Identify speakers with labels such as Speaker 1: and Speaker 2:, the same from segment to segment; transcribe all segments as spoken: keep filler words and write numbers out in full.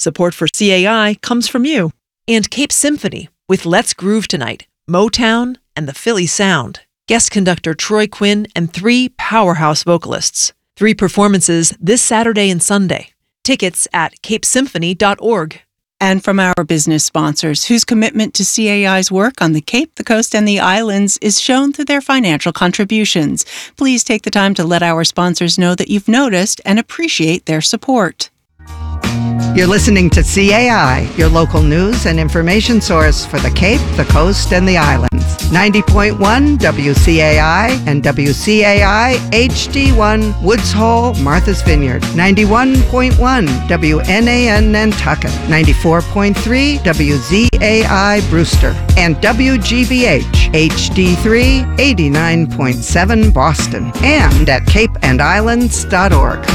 Speaker 1: Support for C A I comes from you. And Cape Symphony with Let's Groove Tonight, Motown, and the Philly Sound. Guest conductor Troy Quinn and three powerhouse vocalists. Three performances this Saturday and Sunday. Tickets at cape symphony dot org.
Speaker 2: And from our business sponsors, whose commitment to C A I's work on the Cape, the Coast, and the Islands is shown through their financial contributions. Please take the time to let our sponsors know that you've noticed and appreciate their support.
Speaker 3: You're listening to C A I, your local news and information source for the Cape, the Coast, and the Islands. ninety point one W C A I and W C A I H D one Woods Hole, Martha's Vineyard. ninety-one point one W N A N Nantucket. ninety-four point three W Z A I Brewster. And W G B H H D three eighty-nine point seven Boston. And at cape and islands dot org.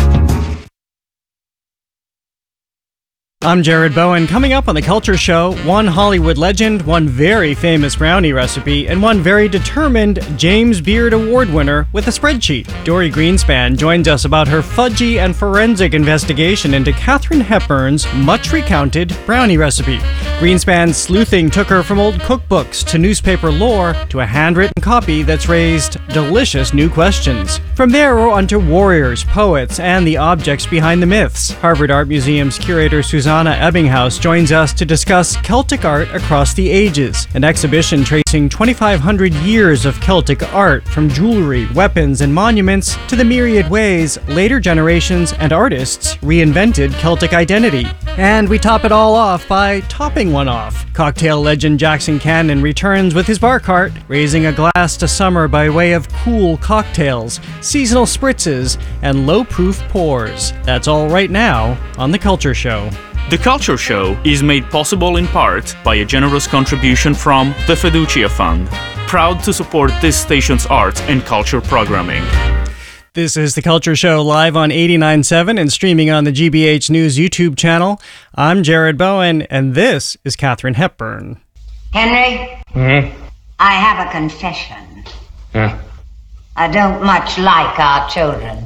Speaker 4: I'm Jared Bowen. Coming up on The Culture Show, one Hollywood legend, one very famous brownie recipe, and one very determined James Beard Award winner with a spreadsheet. Dory Greenspan joins us about her fudgy and forensic investigation into Katharine Hepburn's much-recounted brownie recipe. Greenspan's sleuthing took her from old cookbooks to newspaper lore to a handwritten copy that's raised delicious new questions. From there, we're on to warriors, poets, and the objects behind the myths. Harvard Art Museum's curator Susanna Ebbinghaus joins us to discuss Celtic art across the ages, an exhibition tracing twenty-five hundred years of Celtic art, from jewelry, weapons, and monuments to the myriad ways later generations and artists reinvented Celtic identity. And we top it all off by topping one off. Cocktail legend Jackson Cannon returns with his bar cart, raising a glass to summer by way of cool cocktails, seasonal spritzes, and low-proof pours. That's all right now on The Culture Show.
Speaker 5: The Culture Show is made possible in part by a generous contribution from the Fiducia Fund, proud to support this station's arts and culture programming.
Speaker 4: This is The Culture Show live on eighty-nine point seven and streaming on the G B H News YouTube channel. I'm Jared Bowen, and this is Katharine Hepburn.
Speaker 6: Henry?
Speaker 7: Mm-hmm.
Speaker 6: I have a confession.
Speaker 7: Yeah.
Speaker 6: I don't much like our children.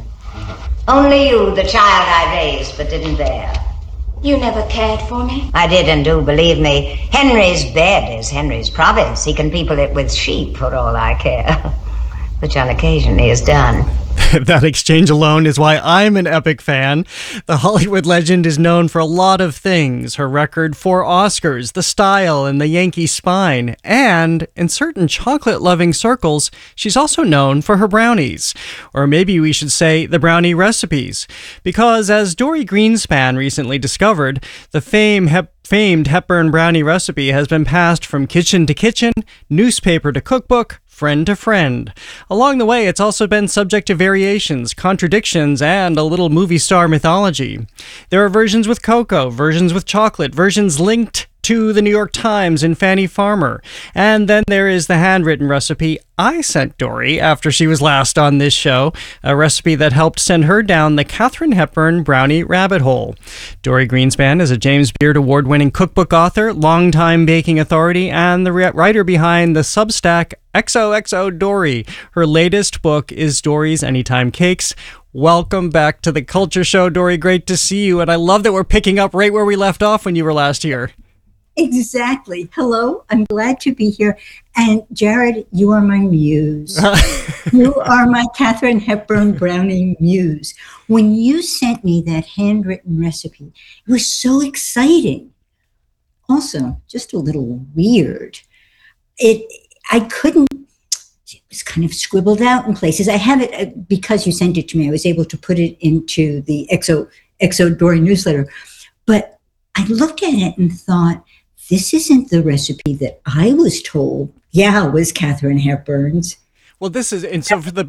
Speaker 6: Only you, the child I raised but didn't bear.
Speaker 8: You never cared for me?
Speaker 6: I did and do, believe me. Henry's bed is Henry's province. He can people it with sheep for all I care. Which on occasion he has done.
Speaker 4: That exchange alone is why I'm an epic fan. The Hollywood legend is known for a lot of things. Her record, four Oscars, the style, and the Yankee spine. And in certain chocolate-loving circles, she's also known for her brownies. Or maybe we should say the brownie recipes. Because as Dory Greenspan recently discovered, the fame Hep- famed Hepburn brownie recipe has been passed from kitchen to kitchen, newspaper to cookbook, friend to friend. Along the way, it's also been subject to variations, contradictions, and a little movie star mythology. There are versions with cocoa, versions with chocolate, versions linked to the New York Times and Fannie Farmer. And then there is the handwritten recipe I sent Dory after she was last on this show, a recipe that helped send her down the Katharine Hepburn brownie rabbit hole. Dory Greenspan is a James Beard Award-winning cookbook author, longtime baking authority, and the writer behind the Substack X O X O Dory. Her latest book is Dory's Anytime Cakes. Welcome back to The Culture Show, Dory. Great to see you, and I love that we're picking up right where we left off when you were last here.
Speaker 9: Exactly. Hello, I'm glad to be here. And Jared, you are my muse. You are my Katharine Hepburn brownie muse. When you sent me that handwritten recipe, it was so exciting. Also, just a little weird. It, I couldn't, it was kind of scribbled out in places. I have it, because you sent it to me, I was able to put it into the X O X O Dory newsletter. But I looked at it and thought, this isn't the recipe that I was told, yeah, was Katharine Hepburn's.
Speaker 4: Well, this is, and so for the